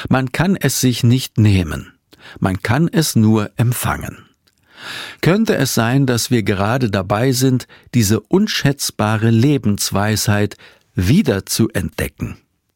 Man kann es sich nicht nehmen, man kann es nur empfangen. Könnte es sein, dass wir gerade dabei sind, diese unschätzbare Lebensweisheit wieder zu entdecken?